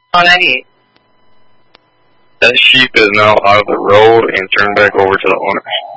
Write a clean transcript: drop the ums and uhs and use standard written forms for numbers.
198. That sheep is now out of the road and turned back over to the owner.